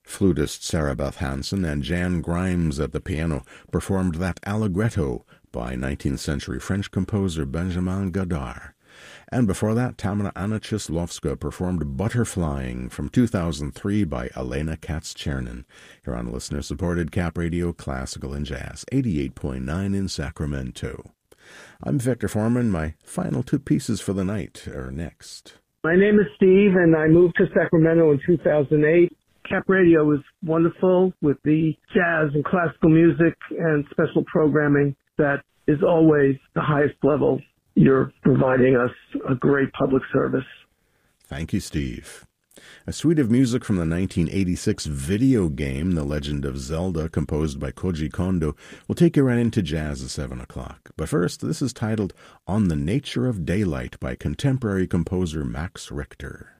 Flutist Sarah Beth Hansen and Jan Grimes at the piano performed that Allegretto by 19th century French composer Benjamin Godard. And before that, Tamara Anna Chislovska performed Butterflying from 2003 by Elena Katz-Chernin, here on listener-supported Cap Radio Classical and Jazz, 88.9 in Sacramento. I'm Victor Foreman. My final two pieces for the night are next. My name is Steve, and I moved to Sacramento in 2008. Cap Radio was wonderful with the jazz and classical music and special programming that is always the highest level. You're providing us a great public service. Thank you, Steve. A suite of music from the 1986 video game, The Legend of Zelda, composed by Koji Kondo, will take you right into jazz at 7 o'clock. But first, this is titled On the Nature of Daylight by contemporary composer Max Richter.